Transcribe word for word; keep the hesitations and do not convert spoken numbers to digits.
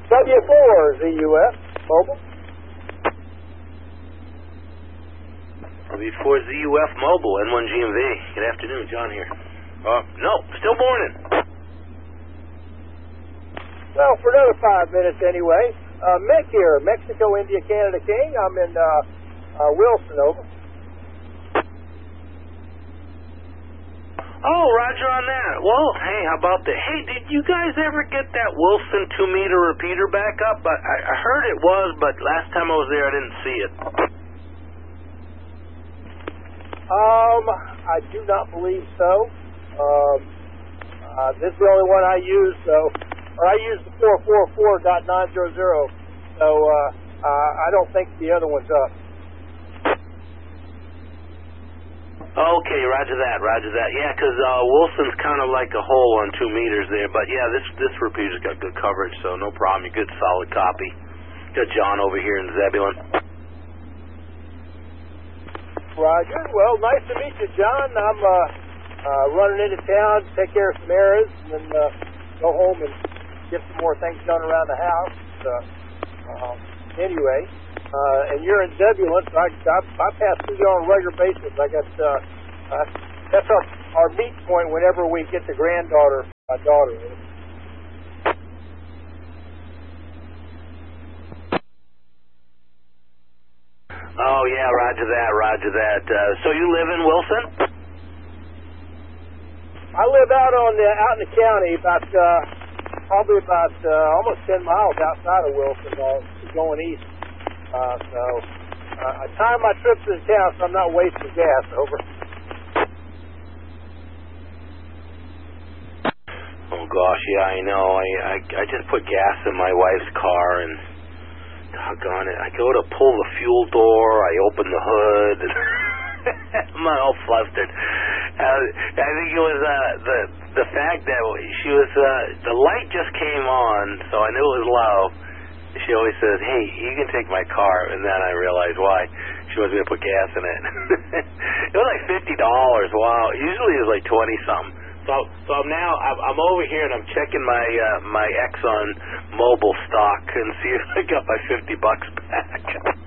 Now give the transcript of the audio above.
W four Z U F Mobile. W four Z U F Mobile, N one G M V. Good afternoon, John here. Uh, no, still morning. Well, for another five minutes anyway. Uh, Mick here, Mexico, India, Canada King. I'm in uh, uh, Wilson, over. Oh, Roger on that. Well, hey, how about that? Hey, did you guys ever get that Wilson two-meter repeater back up? I, I heard it was, but last time I was there, I didn't see it. Um, I do not believe so. Um, uh, this is the only one I use, so, or I use the four four four dot nine hundred, so uh, uh, I don't think the other one's up. Okay, roger that, roger that. Yeah, 'cause uh, Wilson's kind of like a hole on two meters there, but yeah, this this repeater's got good coverage, so no problem. You good, solid copy. Got John over here in Zebulon. Roger. Well, nice to meet you, John. I'm uh, uh, running into town to take care of some errands, and then uh, go home and get some more things done around the house. Uh, uh, anyway, uh, and you're in Zebulon, so I, I, I pass through there on a regular basis. I got uh, uh, that's our our meet point whenever we get the granddaughter, my daughter. Oh, yeah, roger that, roger that. Uh, so you live in Wilson? I live out on the out in the county, about uh, probably about uh, almost ten miles outside of Wilson, uh, going east. Uh, so uh, I time my trips to the town, so I'm not wasting gas. Over. Oh gosh, yeah, I know. I I, I just put gas in my wife's car and. Doggone it. I go to pull the fuel door, I open the hood, and I'm all flustered. Uh, I think it was uh, the the fact that she was, uh, the light just came on, so I knew it was low. She always says, hey, you can take my car, and then I realized why. She wants me to put gas in it. It was like fifty dollars. Wow. Usually it's like twenty-something. So, so I'm now I'm, I'm over here and I'm checking my uh, my Exxon Mobil stock and see if I got my fifty bucks back.